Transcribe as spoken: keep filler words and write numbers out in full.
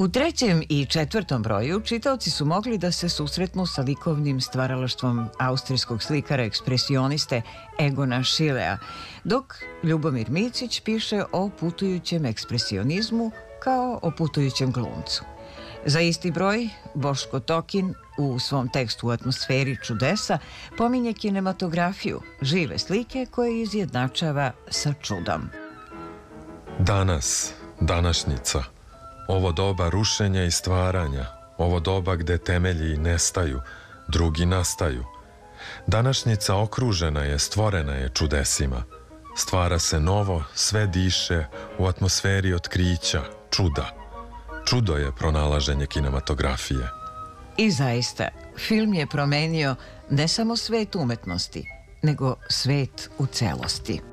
U trećem i četvrtom broju čitaoci su mogli da se susretnu sa likovnim stvaralaštvom austrijskog slikara ekspresioniste Egona Schillea, dok Ljubomir Micić piše o putujućem ekspresionizmu kao o putujućem glumcu. Za isti broj, Boško Tokin u svom tekstu U atmosferi čudesa pominje kinematografiju, žive slike koje izjednačava sa čudom. Danas, današnjica, ovo doba rušenja i stvaranja, ovo doba gde temelji nestaju, drugi nastaju. Današnjica okružena je, stvorena je čudesima. Stvara se novo, sve diše u atmosferi otkrića, čuda. Čudo je pronalaženje kinematografije. I zaista, film je promenio ne samo svet umetnosti, nego svet u celosti.